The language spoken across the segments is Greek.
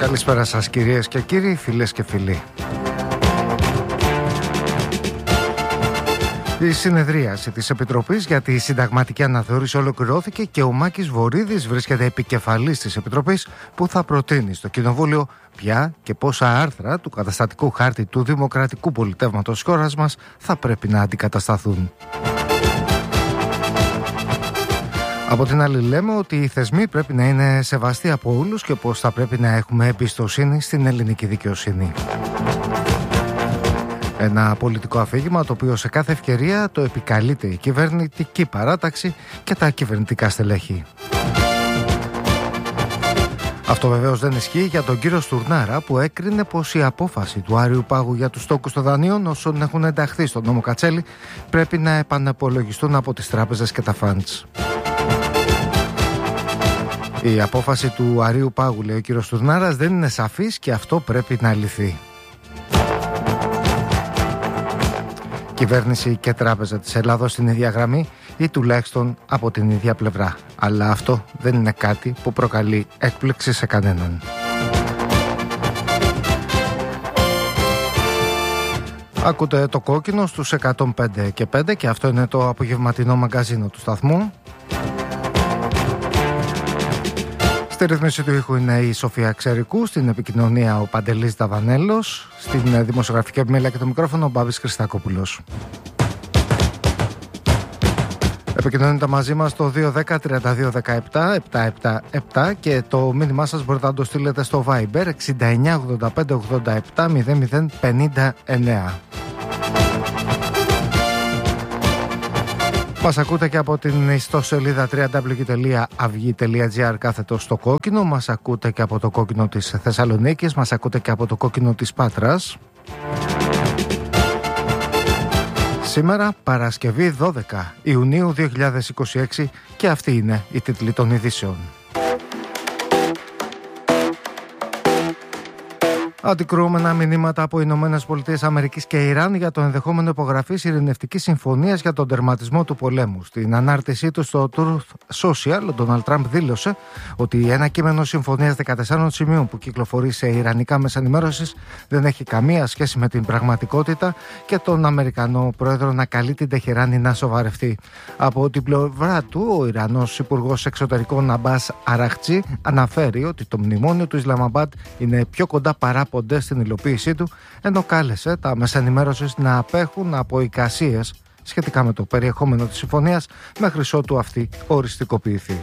Καλησπέρα σας κυρίες και κύριοι, φίλες και φίλοι. Η συνεδρίαση της Επιτροπής για τη Συνταγματική Αναθεώρηση ολοκληρώθηκε και ο Μάκης Βορίδης βρίσκεται επικεφαλής της Επιτροπής που θα προτείνει στο Κοινοβούλιο ποια και πόσα άρθρα του καταστατικού χάρτη του δημοκρατικού πολιτεύματος της χώρας μας θα πρέπει να αντικατασταθούν. Από την άλλη λέμε ότι οι θεσμοί πρέπει να είναι σεβαστοί από όλους και πως θα πρέπει να έχουμε εμπιστοσύνη στην ελληνική δικαιοσύνη. Ένα πολιτικό αφήγημα το οποίο σε κάθε ευκαιρία το επικαλείται η κυβερνητική παράταξη και τα κυβερνητικά στελέχη. Αυτό βεβαίως δεν ισχύει για τον κύριο Στουρνάρα που έκρινε πως η απόφαση του Άριου Πάγου για τους τόκους των δανείων όσων έχουν ενταχθεί στον νόμο Κατσέλη πρέπει να επαναπολογιστούν από τις τράπεζες και τα φαντς. Η απόφαση του Αρίου Πάγου, λέει ο κύριος Στουρνάρας, δεν είναι σαφής και αυτό πρέπει να λυθεί. Κυβέρνηση και τράπεζα της Ελλάδος στην ίδια γραμμή ή τουλάχιστον από την ίδια πλευρά. Αλλά αυτό δεν είναι κάτι που προκαλεί έκπληξη σε κανέναν. Ακούτε το κόκκινο στους 105 και 5 και αυτό είναι το απογευματινό μαγκαζίνο του σταθμού. Στη ρύθμιση του ήχου είναι η Σοφία Ξερικού, στην επικοινωνία ο Παντελής Δαβανέλος, στην δημοσιογραφική επιμέλεια και το μικρόφωνο ο Μπάβης Χριστακόπουλος. Επικοινωνείτε μαζί μας στο 210-3217-777 και το μήνυμά σας μπορείτε να το στείλετε στο Viber 6985870059. Μας ακούτε και από την ιστοσελίδα www.avgi.gr κάθετο στο κόκκινο. Μας ακούτε και από το κόκκινο της Θεσσαλονίκης. Μας ακούτε και από το κόκκινο της Πάτρας. Σήμερα Παρασκευή 12 Ιουνίου 2026 και αυτή είναι η τίτλη των ειδήσεων. Αντικρουόμενα μηνύματα από Ηνωμένες Πολιτείες Αμερικής και Ιράν για το ενδεχόμενο υπογραφής ειρηνευτικής συμφωνίας για τον τερματισμό του πολέμου. Στην ανάρτησή του στο Truth Social, ο Ντόναλντ Τραμπ δήλωσε ότι ένα κείμενο συμφωνίας 14 σημείων που κυκλοφορεί σε ιρανικά μέσα ενημέρωσης δεν έχει καμία σχέση με την πραγματικότητα και τον Αμερικανό πρόεδρο να καλεί την Τεχεράνη να σοβαρευτεί. Από την πλευρά του, ο Ιρανός Υπουργός Εξωτερικών Αμπάς Αραχτζή αναφέρει ότι το μνημόνιο του Ισλαμαμπάντ είναι πιο κοντά παρά στην υλοποίησή του, ενώ κάλεσε τα μέσα ενημέρωσης να απέχουν από εικασίες σχετικά με το περιεχόμενο της συμφωνίας μέχρι ότου αυτή οριστικοποιηθεί.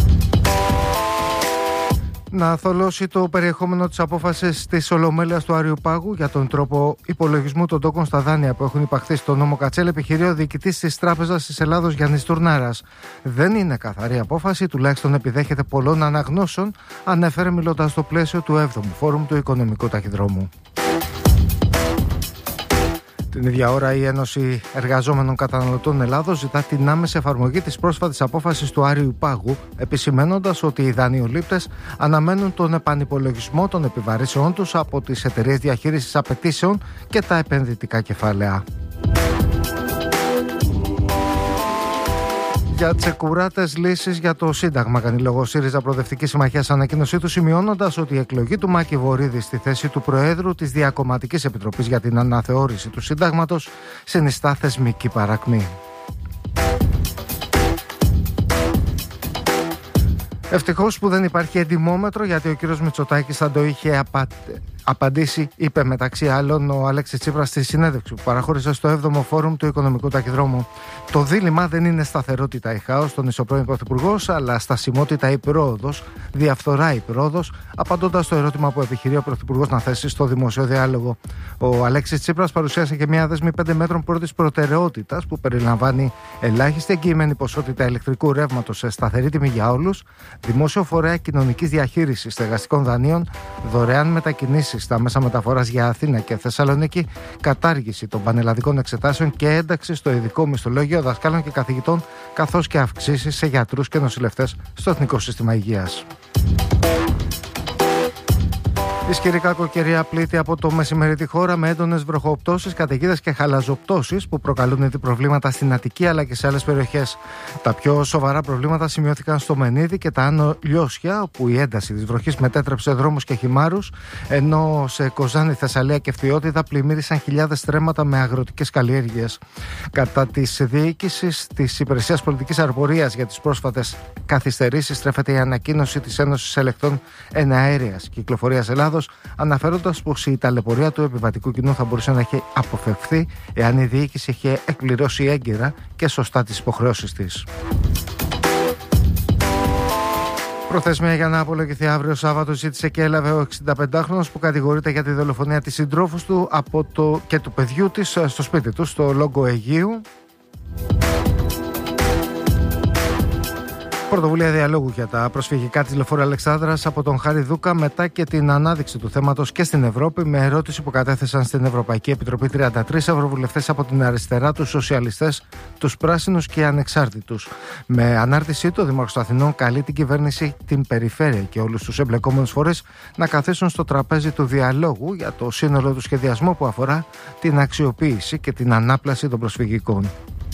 Να θολώσει το περιεχόμενο της απόφασης της Ολομέλειας του Άριου Πάγου για τον τρόπο υπολογισμού των τόκων στα δάνεια που έχουν υπαχθεί στον νόμο Κατσέλη επιχειρεί ο διοικητής της Τράπεζας της Ελλάδος Γιάννης Στουρνάρας. Δεν είναι καθαρή απόφαση, τουλάχιστον επιδέχεται πολλών αναγνώσεων, ανέφερε μιλώντας στο πλαίσιο του 7ου Φόρουμ του Οικονομικού Ταχυδρόμου. Την ίδια ώρα, η Ένωση Εργαζόμενων Καταναλωτών Ελλάδος ζητά την άμεση εφαρμογή της πρόσφατης απόφασης του Άριου Πάγου, επισημαίνοντας ότι οι δανειολήπτες αναμένουν τον επανυπολογισμό των επιβαρύσεών τους από τις εταιρείες διαχείρισης απαιτήσεων και τα επενδυτικά κεφάλαια. Για τσεκουράτες λύσεις για το Σύνταγμα, κάνει λόγο ΣΥΡΙΖΑ Προοδευτική Συμμαχία σε ανακοίνωσή του, σημειώνοντας ότι η εκλογή του Μάκη Βορίδη στη θέση του Προέδρου της Διακομματικής Επιτροπής για την Αναθεώρηση του Σύνταγματος συνιστά θεσμική παρακμή. Ευτυχώς που δεν υπάρχει εντιμόμετρο, γιατί ο κύριος Μητσοτάκης θα το είχε απαντήσει, είπε μεταξύ άλλων ο Αλέξης Τσίπρας στη συνέντευξη που παραχώρησε στο 7ο Φόρουμ του Οικονομικού Ταχυδρόμου. Το δίλημμα δεν είναι σταθερότητα ή χάος στον ισοπρώην Πρωθυπουργός, αλλά στασιμότητα ή πρόοδος, διαφθορά ή πρόοδος, απαντώντας στο ερώτημα που επιχειρεί ο Πρωθυπουργός να θέσει στο δημόσιο διάλογο. Ο Αλέξης Τσίπρας παρουσίασε και μια δέσμη 5 μέτρων πρώτης προτεραιότητας που περιλαμβάνει ελάχιστη εγγυημένη ποσότητα ηλεκτρικού ρεύματος σε σταθερή τιμή για όλους, δημόσιο φορέα κοινωνικής διαχείρισης στεγαστικών δανείων, δωρεάν μετακινήσεις στα μέσα μεταφοράς για Αθήνα και Θεσσαλονίκη, κατάργηση των πανελλαδικών εξετάσεων και ένταξη στο ειδικό μισθολόγιο δασκάλων και καθηγητών, καθώς και αυξήσεις σε γιατρούς και νοσηλευτές στο Εθνικό Σύστημα Υγείας. Ισχυρή κακοκαιρία πλήττει από το μεσημέρι τη χώρα με έντονες βροχοπτώσεις, καταιγίδες και χαλαζοπτώσεις που προκαλούν ήδη προβλήματα στην Αττική αλλά και σε άλλες περιοχές. Τα πιο σοβαρά προβλήματα σημειώθηκαν στο Μενίδη και τα Άνω Λιώσια, όπου η ένταση της βροχής μετέτρεψε δρόμους και χυμάρους, ενώ σε Κοζάνη, Θεσσαλία και Φθιώτιδα πλημμύρισαν χιλιάδες στρέμματα με αγροτικές καλλιέργειες. Κατά της διοίκησης της Υπηρεσίας Πολιτικής Αεροπορίας για τις πρόσφατες καθυστερήσεις, στρέφεται η ανακοίνωση της Ένωσης Ελεκτών Εναέριας Κυκλοφορίας Ελλάδος, αναφέροντας πως η ταλαιπωρία του επιβατικού κοινού θα μπορούσε να έχει αποφευθεί εάν η διοίκηση είχε εκπληρώσει έγκαιρα και σωστά τις υποχρεώσεις της. Προθεσμία για να απολογηθεί αύριο Σάββατο ζήτησε και έλαβε ο 65χρονος που κατηγορείται για τη δολοφονία της συντρόφου του και του παιδιού της στο σπίτι του στο Λόγκο Αιγαίου. Πρωτοβουλία διαλόγου για τα προσφυγικά της Λεωφόρου Αλεξάνδρας από τον Χάρη Δούκα μετά και την ανάδειξη του θέματος και στην Ευρώπη, με ερώτηση που κατέθεσαν στην Ευρωπαϊκή Επιτροπή 33 ευρωβουλευτές από την αριστερά, τους σοσιαλιστές, τους πράσινους και ανεξάρτητους. Με ανάρτησή του, ο Δήμαρχος των Αθηνών καλεί την κυβέρνηση, την περιφέρεια και όλους τους εμπλεκόμενους φορείς να καθίσουν στο τραπέζι του διαλόγου για το σύνολο του σχεδιασμού που αφορά την αξιοποίηση και την ανάπλαση των προσφυγικών.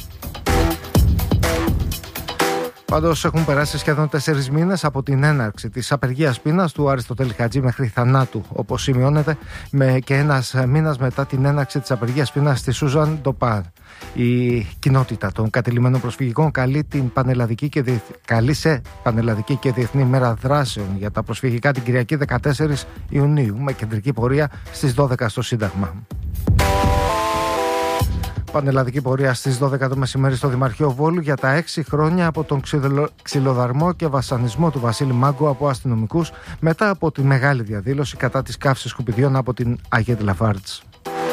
Πάντως έχουν περάσει σχεδόν 4 μήνες από την έναρξη της απεργίας πείνας του Αριστοτέλη Χατζή μέχρι θανάτου, όπως σημειώνεται, και ένας μήνας μετά την έναρξη της απεργίας πείνας στη Σούζαν Ντοπάρ. Η κοινότητα των κατηλημμένων προσφυγικών καλεί σε πανελλαδική και διεθνή μέρα δράσεων για τα προσφυγικά την Κυριακή 14 Ιουνίου, με κεντρική πορεία στις 12 στο Σύνταγμα. Πανελλαδική πορεία στις 12 το μεσημέρι στο Δημαρχείο Βόλου για τα 6 χρόνια από τον ξυλοδαρμό και βασανισμό του Βασίλη Μάγκο από αστυνομικούς, μετά από τη μεγάλη διαδήλωση κατά της καύσης σκουπιδιών από την Αγία Λαφάρτς.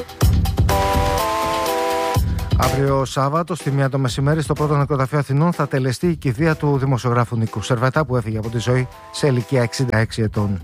Αύριο Σάββατο, στη 1 το μεσημέρι, στο πρώτο νεκροταφείο Αθηνών θα τελεστεί η κηδεία του δημοσιογράφου Νίκου Σερβετά, που έφυγε από τη ζωή σε ηλικία 66 ετών.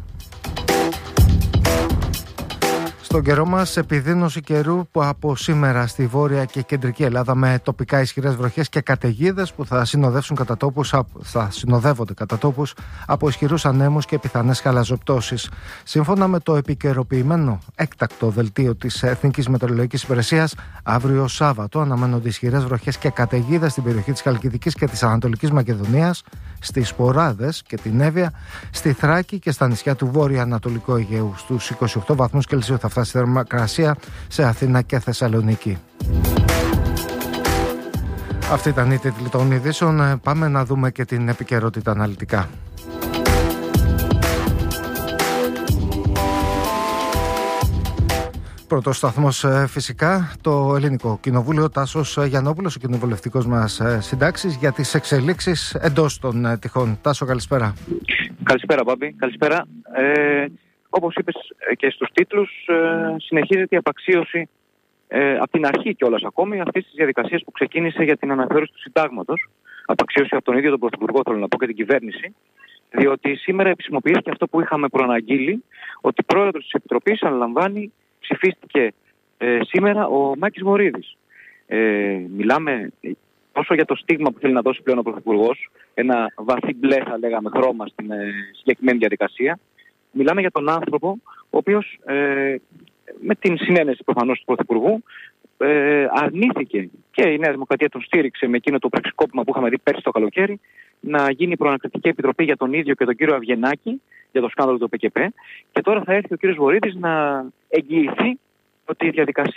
Στον καιρό μας, επιδείνωση καιρού που από σήμερα στη βόρεια και κεντρική Ελλάδα με τοπικά ισχυρές βροχές και καταιγίδες που θα συνοδεύονται κατά τόπους από ισχυρούς ανέμους και πιθανές χαλαζοπτώσεις. Σύμφωνα με το επικαιροποιημένο έκτακτο δελτίο της Εθνικής Μετεωρολογικής Υπηρεσίας, αύριο Σάββατο αναμένονται ισχυρές βροχές και καταιγίδες στην περιοχή της Χαλκιδικής και της Ανατολικής Μακεδονίας, στις Ποράδες και την Εύβοια, στη Θράκη και στα νησιά του Βόρεια-Ανατολικού Αιγαίου. Στους 28 βαθμούς Κελσίου θα φτάσει η θερμοκρασία σε Αθήνα και Θεσσαλονίκη. Αυτή ήταν η τίτλη των ειδήσεων. Πάμε να δούμε και την επικαιρότητα αναλυτικά. Πρώτος σταθμός φυσικά το Ελληνικό Κοινοβούλιο. Τάσος Γιαννόπουλος, ο κοινοβουλευτικός μας συντάξης, για τις εξελίξεις εντός των τυχών. Τάσο, καλησπέρα. Καλησπέρα, Μπάμπη. Καλησπέρα. Όπως είπες και στους τίτλους, συνεχίζεται η απαξίωση από την αρχή κιόλας ακόμη αυτής της διαδικασίας που ξεκίνησε για την αναθεώρηση του συντάγματος. Απαξίωση από τον ίδιο τον Πρωθυπουργό, θέλω να πω, και την κυβέρνηση. Διότι σήμερα επισημοποιήθηκε αυτό που είχαμε προαναγγείλει, ότι πρόεδρος της Επιτροπής, αναλαμβάνει, ψηφίστηκε σήμερα ο Μάκης Βορίδης. Μιλάμε τόσο για το στίγμα που θέλει να δώσει πλέον ο Πρωθυπουργός, ένα βαθύ μπλε, θα λέγαμε, χρώμα στην συγκεκριμένη διαδικασία. Μιλάμε για τον άνθρωπο, ο οποίος με την συνένεση προφανώς του Πρωθυπουργού αρνήθηκε, και η Νέα Δημοκρατία τον στήριξε με εκείνο το πραξικόπημα που είχαμε δει πέρσι το καλοκαίρι, να γίνει προανακριτική επιτροπή για τον ίδιο και τον κύριο Αυγενάκη για το σκάνδαλο του ΠΚΠ. Και τώρα θα έρθει ο κύριος Βορίδης να εγγυηθεί ότι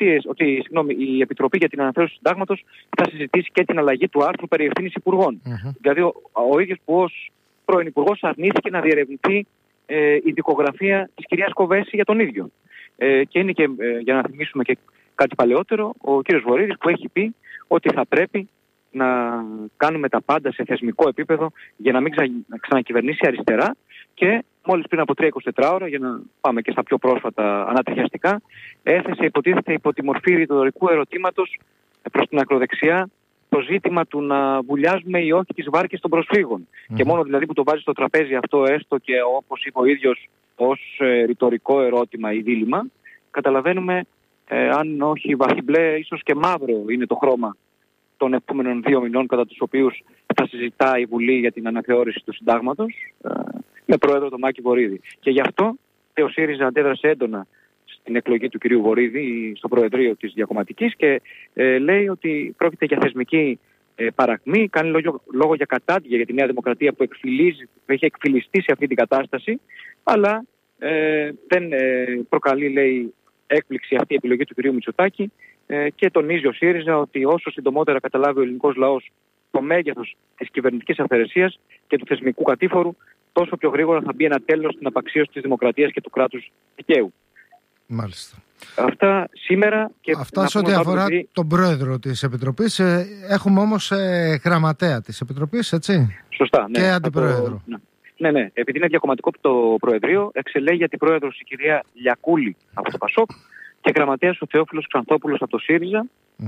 η Επιτροπή για την Αναθεώρηση του Συντάγματος θα συζητήσει και την αλλαγή του άρθρου περί ευθύνης υπουργών. Δηλαδή, ο ίδιος που ως πρώην υπουργός αρνήθηκε να διερευνηθεί η δικογραφία της κυρίας Κοβέση για τον ίδιο. Και είναι και, για να θυμίσουμε και κάτι παλαιότερο, ο κύριος Βορίδης που έχει πει ότι θα πρέπει να κάνουμε τα πάντα σε θεσμικό επίπεδο για να μην ξανακυβερνήσει αριστερά, και μόλις πριν από 3-24 ώρα, για να πάμε και στα πιο πρόσφατα ανατριχιαστικά, έθεσε, υποτίθεται, υπό τη μορφή ρητορικού ερωτήματος προς την ακροδεξιά το ζήτημα του να βουλιάζουμε ή όχι τις βάρκες των προσφύγων. Και μόνο δηλαδή που το βάζει στο τραπέζι αυτό, έστω και όπως είπε ο ίδιος ως ρητορικό ερώτημα ή δίλημμα, καταλαβαίνουμε αν όχι βαθύ μπλε, ίσως και μαύρο είναι το χρώμα των επόμενων 2 μηνών, κατά τους οποίους θα συζητά η Βουλή για την αναθεώρηση του Συντάγματος, με πρόεδρο τον Μάκη Βορίδη. Και γι' αυτό Άλλωστε ο ΣΥΡΙΖΑ αντέδρασε έντονα στην εκλογή του κυρίου Βορίδη στο Προεδρείο της Διακομματικής και λέει ότι πρόκειται για θεσμική παρακμή, κάνει λόγο για κατάδια για τη Νέα Δημοκρατία που έχει εκφυλιστεί σε αυτή την κατάσταση, αλλά δεν προκαλεί, λέει, έκπληξη αυτή η επιλογή του κυρίου Μητσοτάκη και τονίζει ο ΣΥΡΙΖΑ ότι όσο συντομότερα καταλάβει ο ελληνικός λαός το μέγεθος της κυβερνητικής αυθαιρεσίας και του θεσμικού κατήφορου, τόσο πιο γρήγορα θα μπει ένα τέλος στην απαξίωση της δημοκρατίας και του κράτους δικαίου. Μάλιστα. Αυτά σήμερα. Και αυτά σε ό,τι αφορά τον πρόεδρο της Επιτροπής. Έχουμε όμως γραμματέα της Επιτροπής, έτσι. Σωστά, ναι. Και αντιπρόεδρο. Ναι. Επειδή είναι διακομματικό το Προεδρείο, εξελέγει αντιπρόεδρος η κυρία Λιακούλη από το ΠΑΣΟΚ και γραμματέας ο Θεόφιλος Ξανθόπουλος από το ΣΥΡΙΖΑ.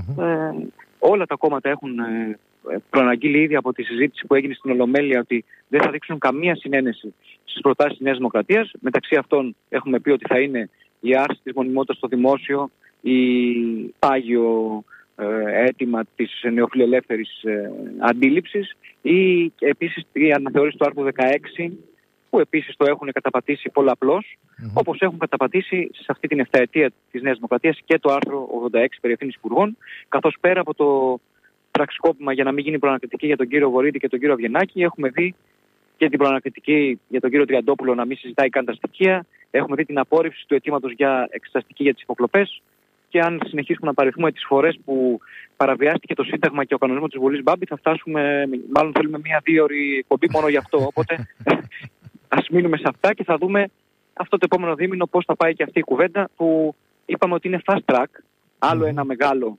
Όλα τα κόμματα έχουν προαναγγείλει ήδη από τη συζήτηση που έγινε στην Ολομέλεια ότι δεν θα δείξουν καμία συνένεση στις προτάσεις της Νέας Δημοκρατίας. Μεταξύ αυτών έχουμε πει ότι θα είναι η άρση της μονιμότητας στο δημόσιο, η πάγιο αίτημα της νεοφιλελεύθερης αντίληψης ή επίσης η αναθεώρηση του άρθρου 16 που επίσης το έχουν καταπατήσει πολλαπλώς, όπως έχουν καταπατήσει σε αυτή την 7ετία της Νέας Δημοκρατίας και το άρθρο 86 περί ευθύνης υπουργών, καθώς πέρα από το πραξικόπημα για να μην γίνει προανακριτική για τον κύριο Βορίδη και τον κύριο Αβγενάκη, έχουμε δει και την προανακριτική για τον κύριο Τριαντόπουλο να μην συζητάει καν τα στοιχεία. Έχουμε δει την απόρριψη του αιτήματος για εξεταστική για τις υποκλοπές. Και αν συνεχίσουμε να παριθμούμε τις φορές που παραβιάστηκε το Σύνταγμα και ο κανονισμός της Βουλής Μπάμπη, θα φτάσουμε, μάλλον θέλουμε μία 2ωρη εκπομπή μόνο γι' αυτό. Οπότε ας μείνουμε σε αυτά και θα δούμε αυτό το επόμενο δίμηνο πώς θα πάει και αυτή η κουβέντα που είπαμε ότι είναι fast track. Άλλο ένα μεγάλο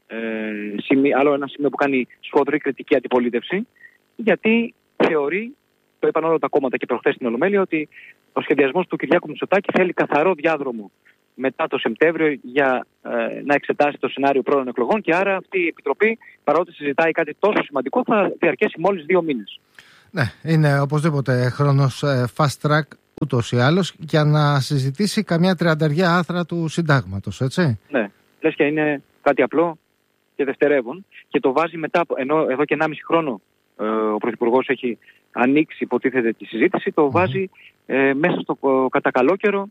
άλλο ένα σημείο που κάνει σφοδρή κριτική αντιπολίτευση, γιατί θεωρεί, το είπαν όλα τα κόμματα και προχθές στην Ολομέλεια, ότι ο σχεδιασμός του Κυριάκου Μητσοτάκη θέλει καθαρό διάδρομο μετά το Σεπτέμβριο για να εξετάσει το σενάριο πρώην εκλογών και άρα αυτή η Επιτροπή, παρότι συζητάει κάτι τόσο σημαντικό, θα διαρκέσει μόλις 2 μήνες. Ναι, είναι οπωσδήποτε χρόνος fast track ούτως ή άλλως για να συζητήσει καμιά 30 άρθρα του συντάγματος, έτσι. Ναι, λες και είναι κάτι απλό και δευτερεύον και το βάζει μετά, ενώ εδώ και 1,5 χρόνο ο Πρωθυπουργός έχει ανοίξει υποτίθεται τη συζήτηση, το βάζει μέσα στο κατά καλό καιρό.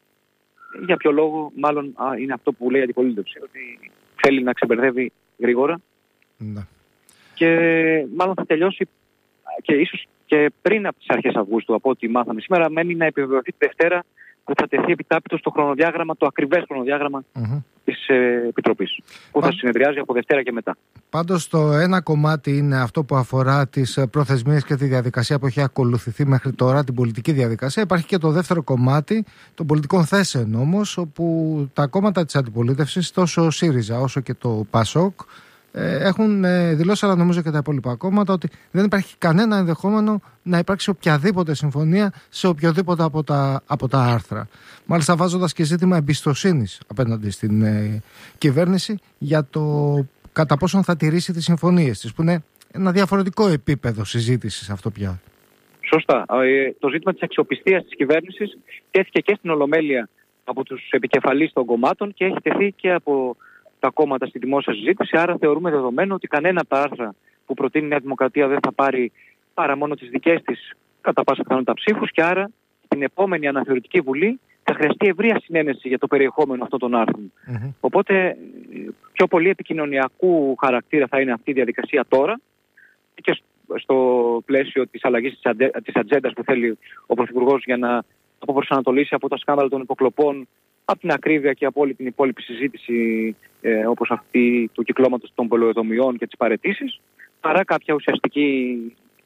Για ποιο λόγο? Μάλλον είναι αυτό που λέει η αντιπολίτευση, ότι θέλει να ξεμπερδεύει γρήγορα. Ναι. Και μάλλον θα τελειώσει και ίσως και πριν από τις αρχές Αυγούστου, από ό,τι μάθαμε σήμερα. Μένει να επιβεβαιωθεί τη Δευτέρα που θα τεθεί επιτάπητο στο χρονοδιάγραμμα, το ακριβές χρονοδιάγραμμα της Επιτροπής, που θα συνεδριάζει από Δευτέρα και μετά. Πάντως το ένα κομμάτι είναι αυτό που αφορά τις προθεσμίες και τη διαδικασία που έχει ακολουθηθεί μέχρι τώρα, την πολιτική διαδικασία. Υπάρχει και το δεύτερο κομμάτι των πολιτικών θέσεων όμως, όπου τα κόμματα της αντιπολίτευσης, τόσο ο ΣΥΡΙΖΑ όσο και το ΠΑΣΟΚ, έχουν δηλώσει, αλλά νομίζω και τα υπόλοιπα κόμματα, ότι δεν υπάρχει κανένα ενδεχόμενο να υπάρξει οποιαδήποτε συμφωνία σε οποιοδήποτε από τα άρθρα. Μάλιστα βάζοντας και ζήτημα εμπιστοσύνης απέναντι στην κυβέρνηση για το κατά πόσον θα τηρήσει τις συμφωνίες της, που είναι ένα διαφορετικό επίπεδο συζήτησης αυτό πια. Σωστά. Το ζήτημα της αξιοπιστίας της κυβέρνησης τέθηκε και στην Ολομέλεια από τους επικεφαλείς των κομμάτων και έχει τεθεί και από τα κόμματα στη δημόσια συζήτηση. Άρα θεωρούμε δεδομένο ότι κανένα από τα άρθρα που προτείνει η Νέα Δημοκρατία δεν θα πάρει παρά μόνο τις δικές της κατά πάσα πιθανότητα ψήφους και άρα στην επόμενη αναθεωρητική βουλή θα χρειαστεί ευρεία συνένεση για το περιεχόμενο αυτών των άρθρων. Οπότε πιο πολύ επικοινωνιακού χαρακτήρα θα είναι αυτή η διαδικασία τώρα και στο πλαίσιο της αλλαγής της ατζέντας που θέλει ο Πρωθυπουργός για να αποπροσανατολίσει από τα σκάνδαλα των υποκλοπών, από την ακρίβεια και από όλη την υπόλοιπη συζήτηση όπως αυτή του κυκλώματος των πολεοδομιών και τις παραιτήσεις, παρά κάποια ουσιαστική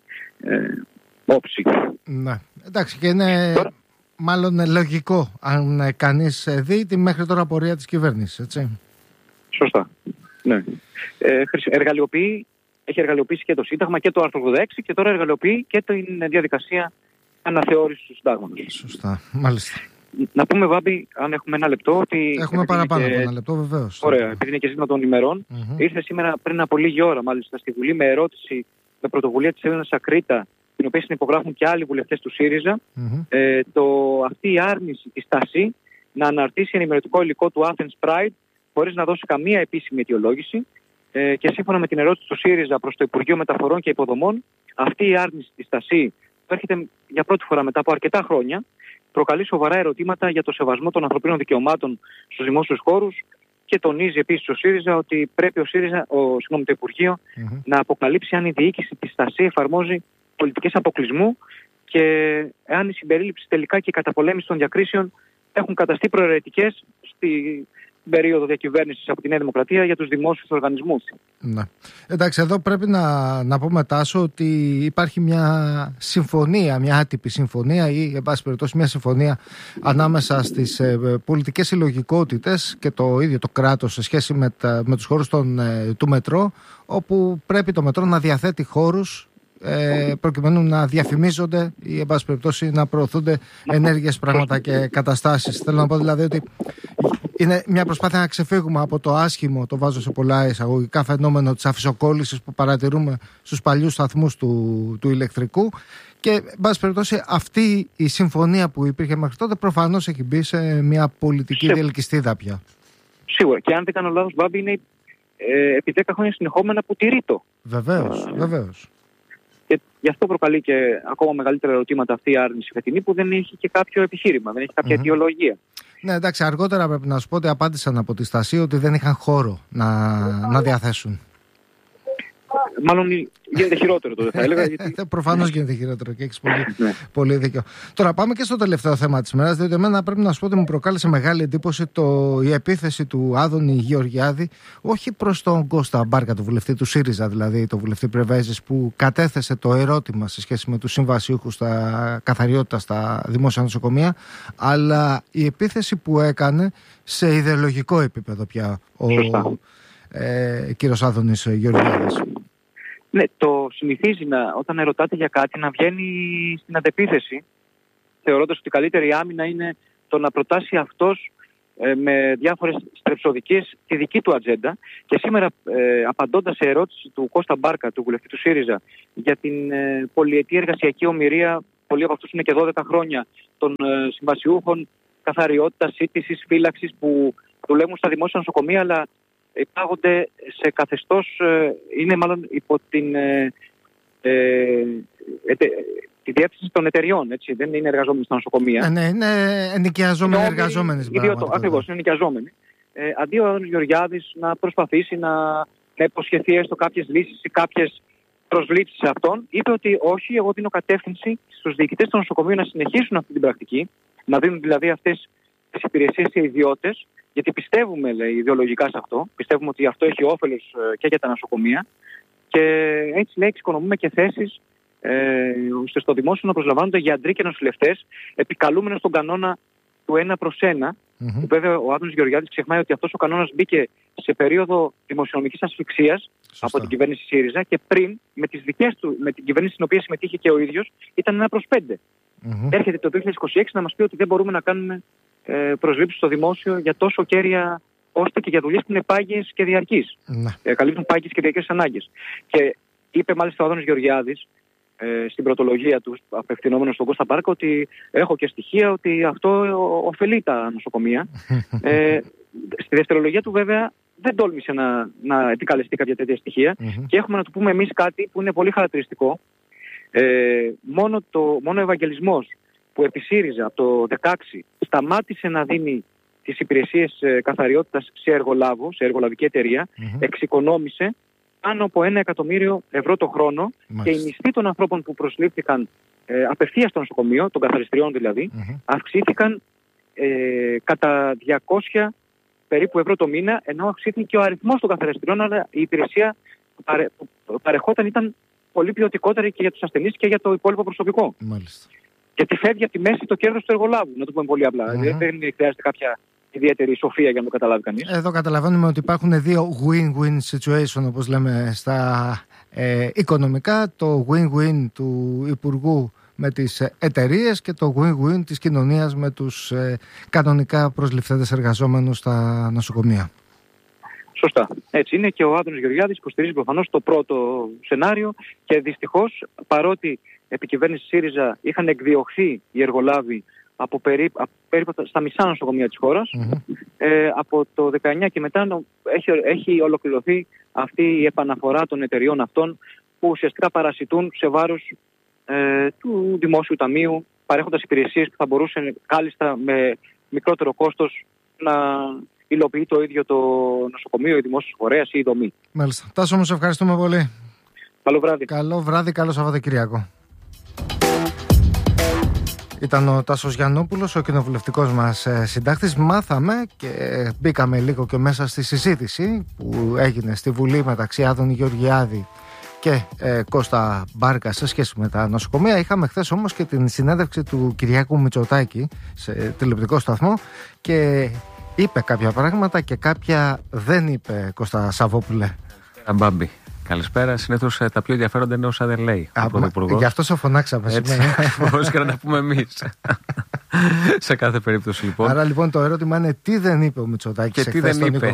όψη. Ναι, εντάξει, και είναι μάλλον λογικό αν κανείς δει τη μέχρι τώρα πορεία της κυβέρνησης, έτσι. Σωστά. Ναι. Έχει εργαλειοποιήσει και το Σύνταγμα και το άρθρο 86 και τώρα εργαλειοποιεί και την διαδικασία αναθεώρησης του Συντάγματος. Σωστά, μάλιστα. Να πούμε, Βάμπη, αν έχουμε ένα λεπτό, ότι. Έχουμε παραπάνω από ένα λεπτό, βεβαίως. Ωραία, επειδή είναι και ζήτημα των ημερών. Ήρθε σήμερα πριν από λίγη ώρα, μάλιστα, στη Βουλή με ερώτηση με πρωτοβουλία της Έλληνας Ακρίτα, την οποία συνυπογράφουν και άλλοι βουλευτές του ΣΥΡΙΖΑ, αυτή η άρνηση της ΤΑΣΥ να αναρτήσει ενημερωτικό υλικό του Athens Pride χωρίς να δώσει καμία επίσημη αιτιολόγηση. Και σύμφωνα με την ερώτηση του ΣΥΡΙΖΑ προς το Υπουργείο Μεταφορών και Υποδομών, αυτή η άρνηση της ΤΑΣΥ έρχεται για πρώτη φορά μετά από αρκετά χρόνια. προκαλεί σοβαρά ερωτήματα για το σεβασμό των ανθρωπίνων δικαιωμάτων στους δημόσιους χώρους και τονίζει επίσης ο ΣΥΡΙΖΑ ότι πρέπει το Υπουργείο να αποκαλύψει αν η διοίκηση της ΣΤΑΣΥ εφαρμόζει πολιτικές αποκλεισμού και αν η συμπερίληψη τελικά και η καταπολέμηση των διακρίσεων έχουν καταστεί προαιρετικές στην περίοδο διακυβέρνησης από τη Νέα Δημοκρατία για τους δημόσιους οργανισμούς. Ναι. Εντάξει, εδώ πρέπει να πούμε, Τάσο, ότι υπάρχει μια συμφωνία, μια άτυπη συμφωνία ή, εν πάση περιπτώσει, μια συμφωνία ανάμεσα στις πολιτικές συλλογικότητες και το ίδιο το κράτος σε σχέση με τους χώρους του μετρό, όπου πρέπει το μετρό να διαθέτει χώρους προκειμένου να διαφημίζονται ή, εν πάση περιπτώσει, να προωθούνται ενέργειες, πράγματα και καταστάσεις. Θέλω να πω δηλαδή ότι είναι μια προσπάθεια να ξεφύγουμε από το άσχημο, το βάζω σε πολλά εισαγωγικά, φαινόμενο της αφισοκόλλησης που παρατηρούμε στους παλιούς σταθμούς του ηλεκτρικού. Και, εν πάση περιπτώσει, αυτή η συμφωνία που υπήρχε μέχρι τότε προφανώς έχει μπει σε μια πολιτική διελκυστίδα πια. Σίγουρα. Και αν δεν κάνω λάθος, Μπάμπη, είναι επί 10 χρόνια συνεχόμενα που τηρεί το. Βεβαίως. Και γι' αυτό προκαλεί και ακόμα μεγαλύτερα ερωτήματα αυτή η άρνηση φετινή, που δεν έχει και κάποιο επιχείρημα, δεν έχει κάποια αιτιολογία. Ναι, εντάξει, αργότερα πρέπει να σου πω ότι απάντησαν από τη Στασία ότι δεν είχαν χώρο να διαθέσουν. Μάλλον γίνεται χειρότερο το, δεν θα έλεγα. Γιατί... Προφανώς γίνεται χειρότερο και έχεις πολύ δίκιο. Τώρα πάμε και στο τελευταίο θέμα της ημέρας, διότι εμένα πρέπει να σου πω ότι μου προκάλεσε μεγάλη εντύπωση η επίθεση του Άδωνη Γεωργιάδη, όχι προς τον Κώστα Μπάρκα, το βουλευτή του ΣΥΡΙΖΑ, δηλαδή το βουλευτή Πρεβέζης, που κατέθεσε το ερώτημα σε σχέση με τους συμβασιούχους στα καθαριότητα στα δημόσια νοσοκομεία, αλλά η επίθεση που έκανε σε ιδεολογικό επίπεδο πια ο κύριος Άδωνης Γεωργιάδης. Ναι, το συνηθίζει όταν ερωτάτε για κάτι να βγαίνει στην αντεπίθεση, θεωρώντας ότι η καλύτερη άμυνα είναι το να προτάσει αυτός με διάφορες στρεψοδικές τη δική του ατζέντα. Και σήμερα, απαντώντας σε ερώτηση του Κώστα Μπάρκα, του βουλευτή του ΣΥΡΙΖΑ, για την πολυετή εργασιακή ομηρία, πολλοί από αυτούς είναι και 12 χρόνια, των συμβασιούχων καθαριότητας, σύντησης, φύλαξης που δουλεύουν στα δημόσια νοσοκομεία, αλλά υπάγονται σε καθεστώς, είναι μάλλον υπό τη διεύθυνση των εταιριών, έτσι, δεν είναι εργαζόμενοι στα νοσοκομεία. Ναι, είναι ενοικιαζόμενοι εργαζόμενοι. Ακριβώς, είναι ενοικιαζόμενοι. Αντί ο Άδωνης Γεωργιάδης να προσπαθήσει να υποσχεθεί έστω κάποιες λύσεις ή κάποιες προσλήψεις σε αυτόν, είπε ότι όχι, εγώ δίνω κατεύθυνση στους διοικητές των νοσοκομείων να συνεχίσουν αυτή την πρακτική, να δίνουν δηλαδή αυτές τις υπηρεσίες σε ιδιώτες, γιατί πιστεύουμε, λέει, ιδεολογικά σε αυτό. Πιστεύουμε ότι αυτό έχει όφελος και για τα νοσοκομεία. Και έτσι, λέει, εξοικονομούμε και θέσεις ώστε στο δημόσιο να προσλαμβάνονται γιατροί και νοσηλευτές, επικαλούμενοι στον κανόνα του 1/1. Που βέβαια ο Άδωνης Γεωργιάδης ξεχνάει ότι αυτός ο κανόνας μπήκε σε περίοδο δημοσιονομικής ασφυξίας από την κυβέρνηση ΣΥΡΙΖΑ και πριν με την κυβέρνηση στην οποία συμμετείχε και ο ίδιος ήταν 1/5. Έρχεται το 2026 να μας πει ότι δεν μπορούμε να κάνουμε προσλήψεις στο δημόσιο για τόσο κέρια, ώστε και για δουλειές που είναι πάγιες και διαρκείς. Καλύπτουν πάγιες και διαρκείς ανάγκες. Και είπε μάλιστα ο Άδωνης Γεωργιάδης στην πρωτολογία του, απευθυνόμενος στον Κώστα Μπάρκα, ότι έχω και στοιχεία ότι αυτό ωφελεί τα νοσοκομεία. Στη δευτερολογία του, βέβαια, δεν τόλμησε να επικαλεστεί κάποια τέτοια στοιχεία. Και έχουμε να του πούμε εμείς κάτι που είναι πολύ χαρακτηριστικό. Μόνο ο Ευαγγελισμός, που επί ΣΥΡΙΖΑ από το 2016 σταμάτησε να δίνει τις υπηρεσίες καθαριότητας σε εργολάβο, σε εργολαβική εταιρεία, εξοικονόμησε πάνω από 1 εκατομμύριο ευρώ το χρόνο. Και οι μισθοί των ανθρώπων που προσλήφθηκαν απευθείας στο νοσοκομείο, των καθαριστριών δηλαδή, αυξήθηκαν κατά 200 περίπου ευρώ το μήνα, ενώ αυξήθηκε και ο αριθμός των καθαριστριών, αλλά η υπηρεσία που παρεχόταν ήταν πολύ ποιοτικότερη και για τους ασθενείς και για το υπόλοιπο προσωπικό. Μάλιστα. Γιατί φεύγει από τη μέση το κέρδος του εργολάβου, να το πούμε πολύ απλά. Δεν χρειάζεται κάποια ιδιαίτερη σοφία για να το καταλάβει κανείς. Εδώ καταλαβαίνουμε ότι υπάρχουν δύο win-win situation, όπως λέμε στα οικονομικά. Το win-win του Υπουργού με τις εταιρείες και το win-win της κοινωνίας με τους κανονικά προσληφθέντες εργαζόμενους στα νοσοκομεία. Σωστά. Έτσι είναι, και ο Άδωνης Γεωργιάδης υποστηρίζει προφανώς το πρώτο σενάριο και δυστυχώς, παρότι επί κυβέρνηση ΣΥΡΙΖΑ είχαν εκδιωχθεί οι εργολάβοι από περίπου στα μισά νοσοκομεία της χώρας, από το 19 και μετά έχει ολοκληρωθεί αυτή η επαναφορά των εταιριών αυτών, που ουσιαστικά παρασιτούν σε βάρος του Δημόσιου Ταμείου παρέχοντας υπηρεσίες που θα μπορούσε κάλλιστα με μικρότερο κόστος να υλοποιεί το ίδιο το νοσοκομείο, η δημόσια φορέας ή η δομή. Μάλιστα. Τάσο, όμως ευχαριστούμε πολύ. Καλό βράδυ. Καλό βράδυ, καλό Σαββατοκυριακό. Ήταν ο Τάσος Γιαννόπουλος, ο κοινοβουλευτικός μας συντάκτης. Μάθαμε και μπήκαμε λίγο και μέσα στη συζήτηση που έγινε στη Βουλή μεταξύ Άδωνη Γεωργιάδη και Κώστα Μπάρκα σε σχέση με τα νοσοκομεία. Είχαμε χθες όμως και την συνέντευξη του Κυριάκου Μητσοτάκη σε τηλεοπτικό σταθμό και είπε κάποια πράγματα και κάποια δεν είπε, Κώστα Σαββόπουλε. Μπάμπη. Καλησπέρα. Συνήθως τα πιο ενδιαφέροντα είναι όσα δεν λέει. Γι' αυτό σε φωνάξαμε σήμερα. Πώς και να τα πούμε εμείς. Σε κάθε περίπτωση λοιπόν. Άρα λοιπόν το ερώτημα είναι τι δεν είπε ο Μητσοτάκης και τι δεν είπε.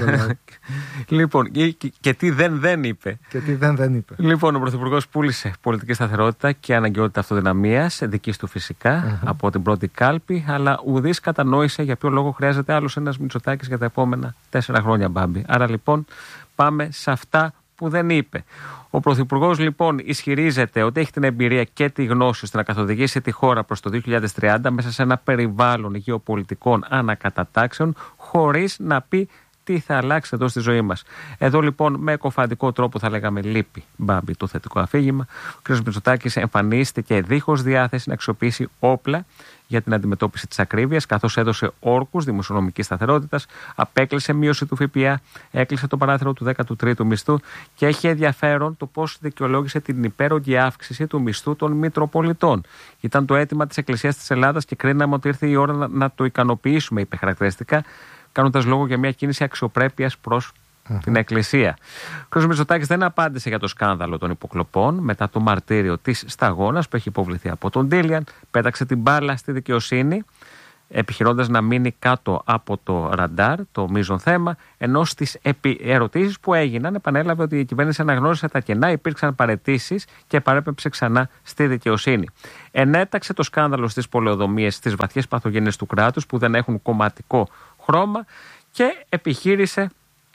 Λοιπόν, και τι δεν είπε. Και τι δεν είπε. Λοιπόν, ο Πρωθυπουργός πούλησε πολιτική σταθερότητα και αναγκαιότητα αυτοδυναμίας, δικής του φυσικά, από την πρώτη κάλπη, αλλά ουδής κατανόησε για ποιο λόγο χρειάζεται άλλος ένας Μητσοτάκης για τα επόμενα 4 χρόνια, Μπάμπη. Άρα λοιπόν πάμε σε αυτά που δεν είπε. Ο Πρωθυπουργός λοιπόν ισχυρίζεται ότι έχει την εμπειρία και τη γνώση ώστε να καθοδηγήσει τη χώρα προς το 2030 μέσα σε ένα περιβάλλον γεωπολιτικών ανακατατάξεων, χωρίς να πει τι θα αλλάξει εδώ στη ζωή μας. Εδώ λοιπόν με εκοφαντικό τρόπο θα λέγαμε λείπει, Μπάμπη, το θετικό αφήγημα. Ο κ. Μητσοτάκης εμφανίστηκε δίχως διάθεση να αξιοποιήσει όπλα για την αντιμετώπιση της ακρίβειας, καθώς έδωσε όρκους δημοσιονομικής σταθερότητας, απέκλεισε μείωση του ΦΠΑ, έκλεισε το παράθυρο του 13ου μισθού και έχει ενδιαφέρον το πώς δικαιολόγησε την υπέρογγη αύξηση του μισθού των Μητροπολιτών. Ήταν το αίτημα της Εκκλησίας της Ελλάδας και κρίναμε ότι ήρθε η ώρα να το ικανοποιήσουμε, είπε χαρακτηριστικά, κάνοντας λόγο για μια κίνηση αξιοπρέπειας προς την Εκκλησία. Ο κ. Μητσοτάκης δεν απάντησε για το σκάνδαλο των υποκλοπών μετά το μαρτύριο της σταγόνας που έχει υποβληθεί από τον Ντίλιαν. Πέταξε την μπάλα στη δικαιοσύνη, επιχειρώντας να μείνει κάτω από το ραντάρ, το μείζον θέμα, ενώ στις ερωτήσεις που έγιναν επανέλαβε ότι η κυβέρνηση αναγνώρισε τα κενά, υπήρξαν παραιτήσεις και παρέπεψε ξανά στη δικαιοσύνη. Ενέταξε το σκάνδαλο στις πολεοδομίες, στις βαθιές παθογένειες του κράτους που δεν έχουν κομματικό χρώμα και επιχείρησε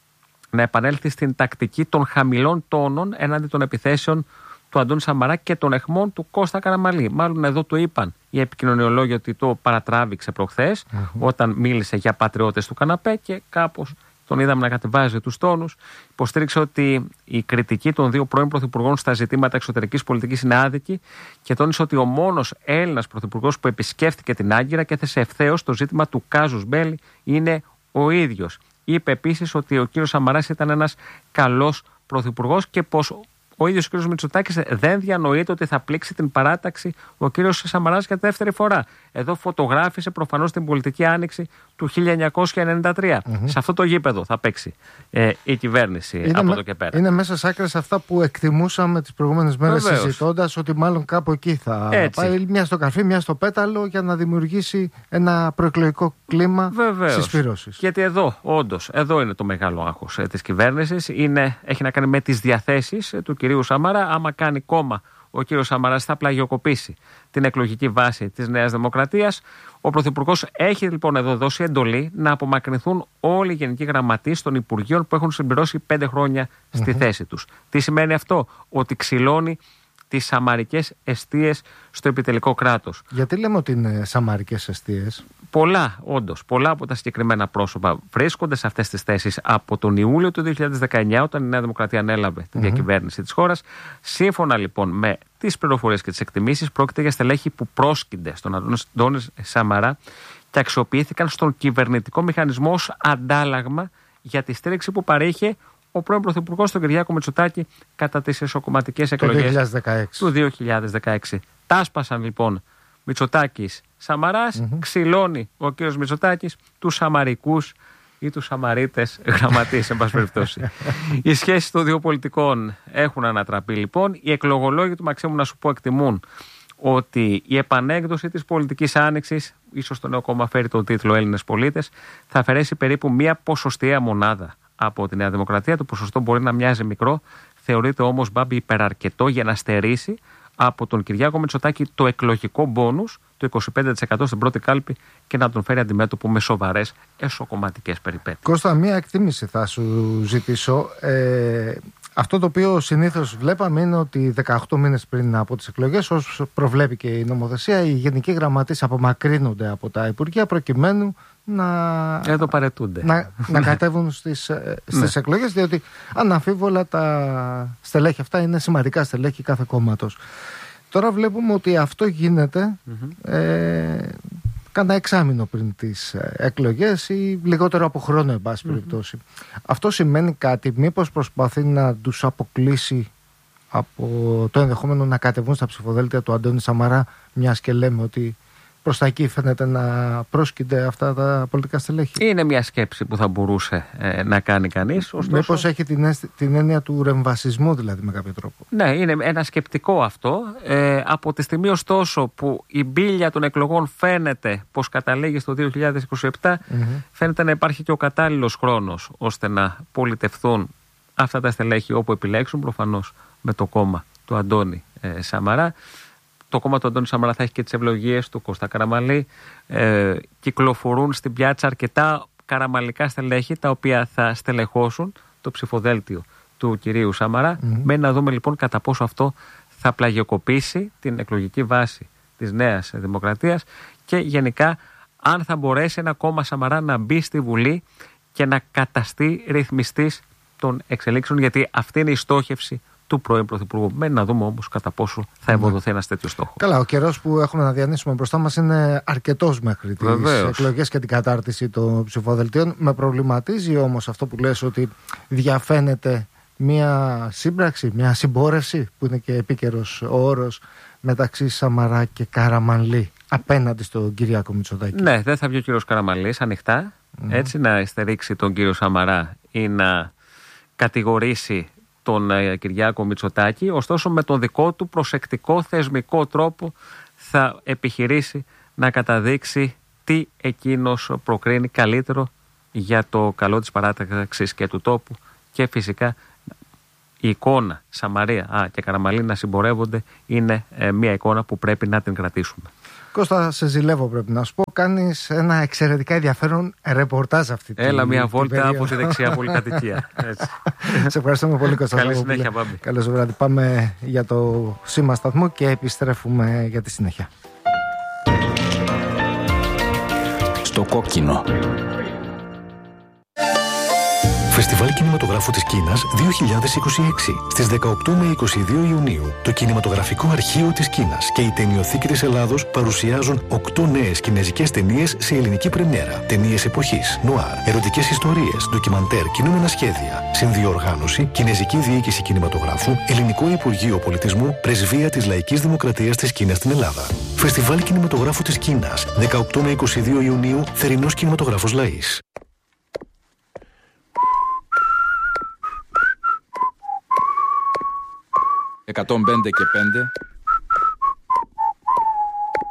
να επανέλθει στην τακτική των χαμηλών τόνων έναντι των επιθέσεων του Αντώνη Σαμαρά και των αιχμών του Κώστα Καραμανλή. Μάλλον εδώ το είπαν οι επικοινωνιολόγοι ότι το παρατράβηξε προχθές όταν μίλησε για πατριώτες του καναπέ και κάπως τον είδαμε να κατεβάζει τους τόνους. Υποστήριξε ότι η κριτική των δύο πρώην πρωθυπουργών στα ζητήματα εξωτερικής πολιτικής είναι άδικη και τόνισε ότι ο μόνος Έλληνας πρωθυπουργός που επισκέφθηκε την Άγκυρα και έθεσε ευθέως το ζήτημα του κάζους μπέλι είναι ο ίδιος. Είπε επίσης ότι ο κύριος Σαμαράς ήταν ένας καλός πρωθυπουργός και πως ο ίδιος ο κύριος Μητσοτάκης δεν διανοείται ότι θα πλήξει την παράταξη ο κύριος Σαμαράς για δεύτερη φορά. Εδώ φωτογράφησε προφανώς την πολιτική άνοιξη του 1993. Σε αυτό το γήπεδο θα παίξει η κυβέρνηση από εδώ και πέρα. Είναι μέσα σε άκρες αυτά που εκτιμούσαμε τις προηγούμενες μέρες συζητώντας ότι μάλλον κάπου εκεί θα πάει, μια στο καρφί, μια στο πέταλο, για να δημιουργήσει ένα προεκλογικό κλίμα συσπήρωσης. Γιατί εδώ, όντως, εδώ είναι το μεγάλο άγχος της κυβέρνησης. Έχει να κάνει με τις διαθέσεις του κυρίου Σαμαρά. Άμα κάνει κόμμα ο κύριος Σαμαράς θα πλαγιοκοπήσει την εκλογική βάση της Νέας Δημοκρατίας. Ο Πρωθυπουργός έχει λοιπόν εδώ δώσει εντολή να απομακρυνθούν όλοι οι γενικοί γραμματείς των Υπουργείων που έχουν συμπληρώσει 5 χρόνια στη θέση τους. Τι σημαίνει αυτό? Ότι ξυλώνει τις σαμαρικές εστίες στο επιτελικό κράτος. Γιατί λέμε ότι είναι σαμαρικές εστίες? Πολλά, όντως, πολλά από τα συγκεκριμένα πρόσωπα βρίσκονται σε αυτές τις θέσεις από τον Ιούλιο του 2019, όταν η Νέα Δημοκρατία ανέλαβε τη διακυβέρνηση της χώρας. Σύμφωνα λοιπόν με τις πληροφορίες και τις εκτιμήσεις, πρόκειται για στελέχη που πρόσκυνται στον Αντώνη Σαμαρά και αξιοποιήθηκαν στον κυβερνητικό μηχανισμό ως αντάλλαγμα για τη στήριξη που παρήχε ο πρώην Πρωθυπουργός τον Κυριάκο Μητσοτάκη κατά τις εσωκομματικές εκλογές του 2016. Τάσπασαν λοιπόν Μητσοτάκης Σαμαράς, ξυλώνει ο κύριος Μητσοτάκης τους Σαμαρικούς ή τους Σαμαρίτες γραμματείς, εν πάση περιπτώσει. Οι σχέσεις των δύο πολιτικών έχουν ανατραπεί λοιπόν. Οι εκλογολόγοι του Μαξίμου, να σου πω, εκτιμούν ότι η επανέκδοση της πολιτικής άνοιξης, ίσως το νέο κόμμα φέρει τον τίτλο Έλληνες πολίτες, θα αφαιρέσει περίπου μία ποσοστιαία μονάδα από τη Νέα Δημοκρατία. Το ποσοστό μπορεί να μοιάζει μικρό, θεωρείται όμως, Μπάμπη, υπεραρκετό για να στερήσει από τον Κυριάκο Μητσοτάκη το εκλογικό μπόνους, το 25% στην πρώτη κάλπη, και να τον φέρει αντιμέτωπο με σοβαρές εσωκομματικές περιπέτειες. Κώστα, μία εκτίμηση θα σου ζητήσω. Αυτό το οποίο συνήθως βλέπαμε είναι ότι 18 μήνες πριν από τις εκλογές, ως προβλέπει και η νομοθεσία, οι γενικοί γραμματείς απομακρύνονται από τα Υπουργεία προκειμένου να κατέβουν στις εκλογές, διότι αναμφίβολα τα στελέχη αυτά είναι σημαντικά στελέχη κάθε κόμματος. Τώρα βλέπουμε ότι αυτό γίνεται κάνα εξάμηνο πριν τις εκλογές ή λιγότερο από χρόνο, εν πάση περιπτώσει. Αυτό σημαίνει κάτι? Μήπως προσπαθεί να τους αποκλείσει από το ενδεχόμενο να κατεβούν στα ψηφοδέλτια του Αντώνη Σαμαρά, μιας και λέμε ότι προς τα εκεί φαίνεται να πρόσκυνται αυτά τα πολιτικά στελέχη? Είναι μια σκέψη που θα μπορούσε να κάνει κανείς. Μήπως έχει την έννοια του ρεμβασισμού, δηλαδή, με κάποιο τρόπο? Ναι, είναι ένα σκεπτικό αυτό. Από τη στιγμή ωστόσο που η μπίλια των εκλογών φαίνεται πως καταλήγει στο 2027, φαίνεται να υπάρχει και ο κατάλληλος χρόνος ώστε να πολιτευθούν αυτά τα στελέχη όπου επιλέξουν, προφανώς με το κόμμα του Αντώνη Σαμαρά. Το κόμμα του Αντώνη Σαμαρά θα έχει και τις ευλογίες του Κώστα Καραμανλή. Κυκλοφορούν στην πιάτσα αρκετά καραμανλικά στελέχη, τα οποία θα στελεχώσουν το ψηφοδέλτιο του κυρίου Σαμαρά. Μένει να δούμε λοιπόν κατά πόσο αυτό θα πλαγιοκοπήσει την εκλογική βάση της Νέας Δημοκρατίας και γενικά αν θα μπορέσει ένα κόμμα Σαμαρά να μπει στη Βουλή και να καταστεί ρυθμιστής των εξελίξεων, γιατί αυτή είναι η στόχευση του πρώην Πρωθυπουργού. Μένει να δούμε όμως κατά πόσο θα ευοδοθεί ένας τέτοιος στόχος. Καλά, ο καιρός που έχουμε να διανύσουμε μπροστά μας είναι αρκετός μέχρι τις εκλογές και την κατάρτιση των ψηφοδελτίων. Με προβληματίζει όμως αυτό που λες, ότι διαφαίνεται μια σύμπραξη, μια συμπόρευση, που είναι και επίκαιρος ο όρος, μεταξύ Σαμαρά και Καραμανλή απέναντι στον Κυριάκο Μητσοτάκη. Ναι, δεν θα βγει ο κύριος Καραμανλής ανοιχτά έτσι να στερήξει τον κύριο Σαμαρά ή να κατηγορήσει τον Κυριάκο Μητσοτάκη, ωστόσο με τον δικό του προσεκτικό θεσμικό τρόπο θα επιχειρήσει να καταδείξει τι εκείνος προκρίνει καλύτερο για το καλό της παράταξης και του τόπου, και φυσικά η εικόνα Σαμαρία και Καραμανλή να συμπορεύονται είναι μια εικόνα που πρέπει να την κρατήσουμε. Κώστα, σε ζηλεύω, πρέπει να σου πω. Κάνεις ένα εξαιρετικά ενδιαφέρον ρεπορτάζ αυτή τη Έλα μια βόλτα από τη δεξιά πολυκατοικία. Σε ευχαριστούμε πολύ, Κώστα. Καλή συνέχεια, Μπάμπη. Καλώς βράδυ. Πάμε για το σήμα σταθμό και επιστρέφουμε για τη συνέχεια. Στο κόκκινο. Φεστιβάλ Κινηματογράφου της Κίνας 2026. Στις 18 με 22 Ιουνίου, το Κινηματογραφικό Αρχείο της Κίνας και η Ταινιοθήκη της Ελλάδος παρουσιάζουν 8 νέες κινεζικές ταινίες σε ελληνική πρεμιέρα. Ταινίες εποχής, νουάρ, ερωτικές ιστορίες, ντοκιμαντέρ, κινούμενα σχέδια. Συνδιοργάνωση, Κινεζική Διοίκηση Κινηματογράφου, Ελληνικό Υπουργείο Πολιτισμού, Πρεσβεία της Λαϊκής Δημοκρατίας της Κίνας στην Ελλάδα. Φεστιβάλ Κινηματογράφου της Κίνας 18 με 22 Ιουνίου, Θερινός Κινηματογράφος Λαΐς. 105 και 5